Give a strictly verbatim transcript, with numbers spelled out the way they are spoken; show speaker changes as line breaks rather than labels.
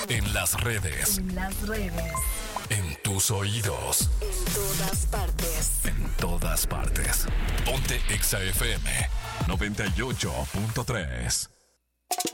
En las redes.
En las redes.
En tus oídos.
En todas partes.
En todas partes. Ponte Exa F M noventa y ocho punto tres.